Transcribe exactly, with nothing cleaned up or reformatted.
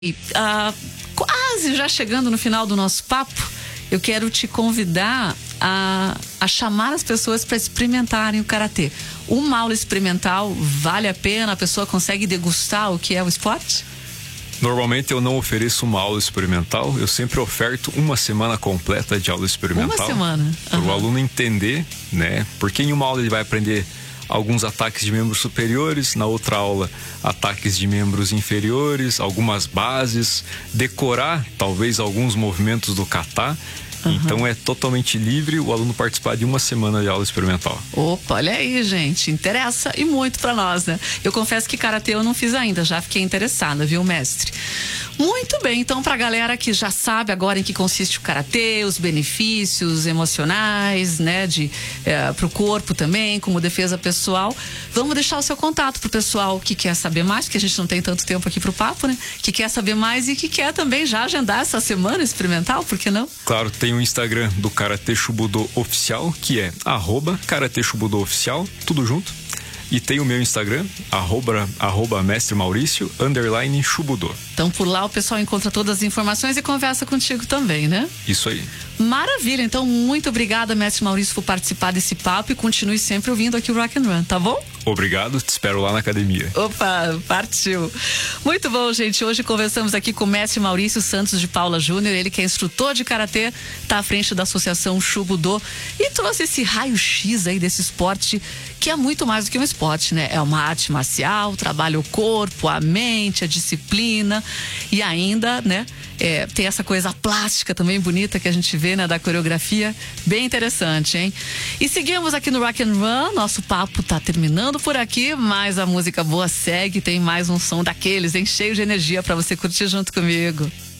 E, ah, quase já chegando no final do nosso papo, eu quero te convidar a, a chamar as pessoas para experimentarem o karatê. Uma aula experimental vale a pena? A pessoa consegue degustar o que é o esporte? Normalmente eu não ofereço uma aula experimental, eu sempre oferto uma semana completa de aula experimental. Uma semana? Uhum. Para o aluno entender, né? Porque em uma aula ele vai aprender alguns ataques de membros superiores, na outra aula ataques de membros inferiores, algumas bases, decorar talvez alguns movimentos do kata. Uhum. Então é totalmente livre o aluno participar de uma semana de aula experimental. Opa, olha aí, gente, interessa e muito pra nós, né? Eu confesso que karatê eu não fiz ainda, já fiquei interessada, viu, mestre? Muito bem, então pra galera que já sabe agora em que consiste o karatê, os benefícios emocionais, né, de, é, pro corpo também, como defesa pessoal, vamos deixar o seu contato pro pessoal que quer saber mais, porque a gente não tem tanto tempo aqui pro papo, né? Que quer saber mais e que quer também já agendar essa semana experimental, por que não? Claro, tem o Instagram do Karatê Shubudo Oficial, que é arroba Karatê Shubudo Oficial, tudo junto. E tem o meu Instagram, arroba, arroba mestre Maurício, underline Shubudo. Então por lá o pessoal encontra todas as informações e conversa contigo também, né? Isso aí. Maravilha, então muito obrigada, mestre Maurício, por participar desse papo e continue sempre ouvindo aqui o Rock and Run, tá bom? Obrigado, te espero lá na academia. Opa, partiu. Muito bom, gente. Hoje conversamos aqui com o mestre Maurício Santos de Paula Júnior, ele que é instrutor de karatê, está à frente da Associação Shubudo e trouxe esse raio-x aí desse esporte que é muito mais do que um esporte, né? É uma arte marcial, trabalha o corpo, a mente, a disciplina e ainda, né? É, tem essa coisa plástica também bonita que a gente vê, né, da coreografia, bem interessante, hein? E seguimos aqui no Rock and Run, nosso papo tá terminando por aqui, mas a música boa segue, tem mais um som daqueles, hein, cheio de energia pra você curtir junto comigo.